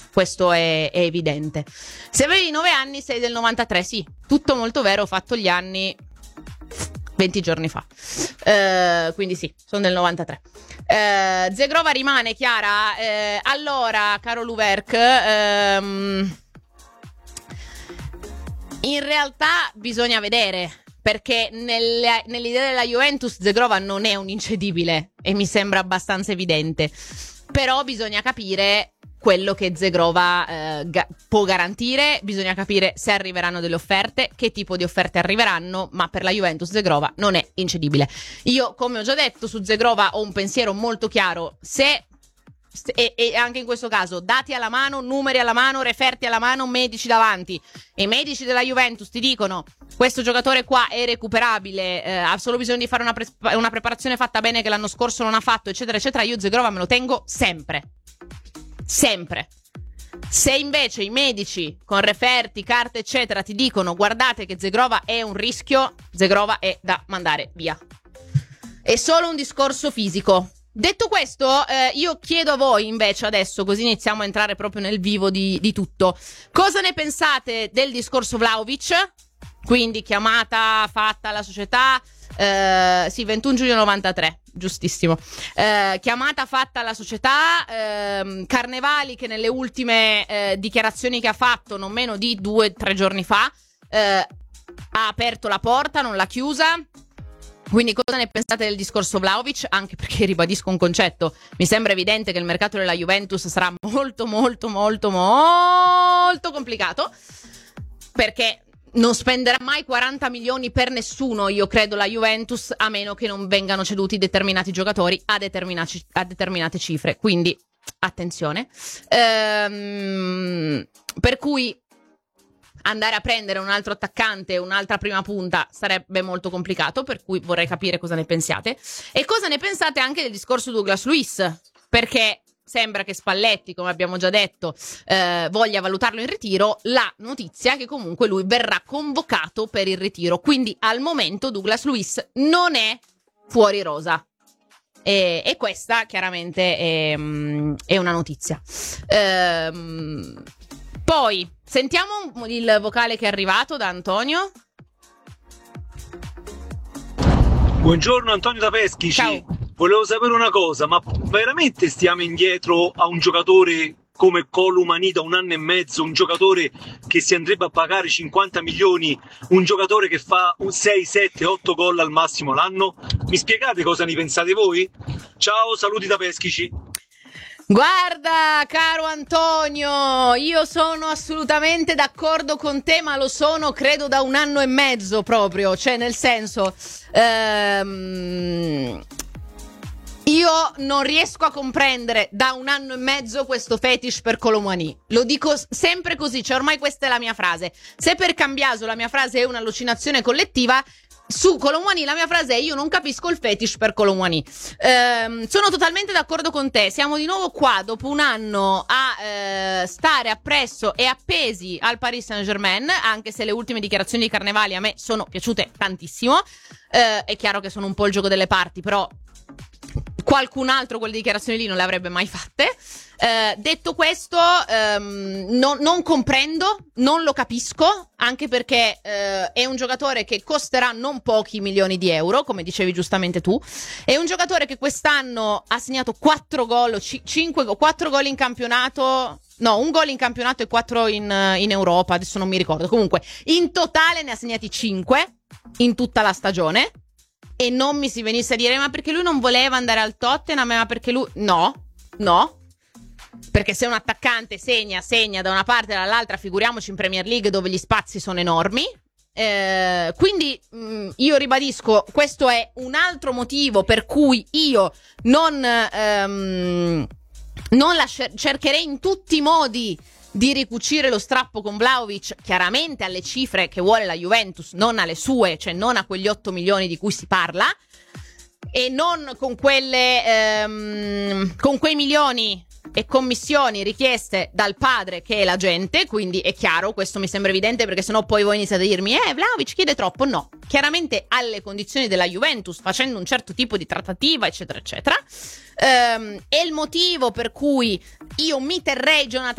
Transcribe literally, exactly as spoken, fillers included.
questo è, è evidente. Se avevi nove anni sei del novantatré, sì, tutto molto vero, ho fatto gli anni venti giorni fa, uh, quindi sì, sono del novantatré. Uh, Zegrova rimane, Chiara. Uh, allora, caro Luverc, um, in realtà bisogna vedere, perché nelle, nell'idea della Juventus Zegrova non è un incedibile e mi sembra abbastanza evidente, però bisogna capire quello che Zegrova eh, ga- può garantire, bisogna capire se arriveranno delle offerte, che tipo di offerte arriveranno, ma per la Juventus Zegrova non è incedibile. Io, come ho già detto, su Zegrova ho un pensiero molto chiaro: se E, e anche in questo caso dati alla mano, numeri alla mano, referti alla mano, medici davanti, e i medici della Juventus ti dicono questo giocatore qua è recuperabile, eh, ha solo bisogno di fare una, pre- una preparazione fatta bene che l'anno scorso non ha fatto, eccetera eccetera, io Zegrova me lo tengo sempre sempre. Se invece i medici con referti, carte eccetera ti dicono guardate che Zegrova è un rischio, Zegrova è da mandare via. È solo un discorso fisico. Detto questo, eh, io chiedo a voi invece adesso, così iniziamo a entrare proprio nel vivo di, di tutto, cosa ne pensate del discorso Vlahovic? Quindi chiamata fatta alla società, eh, sì, ventuno giugno novantatré, giustissimo, eh, chiamata fatta alla società, eh, Carnevali che nelle ultime eh, dichiarazioni che ha fatto, non meno di due o tre giorni fa, eh, ha aperto la porta, non l'ha chiusa. Quindi cosa ne pensate del discorso Vlahovic? Anche perché ribadisco un concetto, mi sembra evidente che il mercato della Juventus sarà molto molto molto molto complicato, perché non spenderà mai quaranta milioni per nessuno, io credo, la Juventus, a meno che non vengano ceduti determinati giocatori a, determinati, a determinate cifre, quindi attenzione. Ehm, per cui andare a prendere un altro attaccante, un'altra prima punta sarebbe molto complicato, per cui vorrei capire cosa ne pensiate. E cosa ne pensate anche del discorso Douglas Luiz, perché sembra che Spalletti, come abbiamo già detto, eh, voglia valutarlo in ritiro. La notizia è che comunque lui verrà convocato per il ritiro, quindi al momento Douglas Luiz non è fuori rosa. E, e questa chiaramente è, è una notizia. Ehm... Poi, sentiamo il vocale che è arrivato da Antonio. Buongiorno Antonio da Peschici. Ciao. Volevo sapere una cosa, ma veramente stiamo indietro a un giocatore come Colomani da un anno e mezzo, un giocatore che si andrebbe a pagare cinquanta milioni, un giocatore che fa sei, sette, otto gol al massimo l'anno? Mi spiegate cosa ne pensate voi? Ciao, saluti da Peschici. Guarda, caro Antonio, io sono assolutamente d'accordo con te, ma lo sono credo da un anno e mezzo proprio, cioè nel senso, ehm, io non riesco a comprendere da un anno e mezzo questo fetish per Colomani. Lo dico sempre così, cioè ormai questa è la mia frase. Se per Cambiaso la mia frase è un'allucinazione collettiva, su Colomani la mia frase è io non capisco il fetish per Colomani. Ehm, sono totalmente d'accordo con te, siamo di nuovo qua dopo un anno a eh, stare appresso e appesi al Paris Saint-Germain, anche se le ultime dichiarazioni di Carnevali a me sono piaciute tantissimo. Eh, è chiaro che sono un po' il gioco delle parti, però qualcun altro quelle dichiarazioni lì non le avrebbe mai fatte. Eh, detto questo, ehm, non, non comprendo, non lo capisco, anche perché eh, è un giocatore che costerà non pochi milioni di euro, come dicevi giustamente tu. È un giocatore che quest'anno ha segnato quattro gol, cinque, quattro gol in campionato. No, un gol in campionato e quattro in, in Europa, adesso non mi ricordo. Comunque, in totale ne ha segnati cinque in tutta la stagione. E non mi si venisse a dire ma perché lui non voleva andare al Tottenham, ma perché lui... No, no. Perché se un attaccante segna, segna da una parte e dall'altra, figuriamoci in Premier League dove gli spazi sono enormi. Eh, quindi mh, io ribadisco, questo è un altro motivo per cui io non, ehm, non la cer- cercherei in tutti i modi di ricucire lo strappo con Vlahovic, chiaramente alle cifre che vuole la Juventus, non alle sue, cioè non a quegli otto milioni di cui si parla, e non con quelle ehm, con quei milioni e commissioni richieste dal padre che è l'agente. Quindi è chiaro, questo mi sembra evidente, perché sennò poi voi iniziate a dirmi eh Vlahovic chiede troppo. No, chiaramente alle condizioni della Juventus, facendo un certo tipo di trattativa eccetera eccetera. Um, è il motivo per cui io mi terrei Jonathan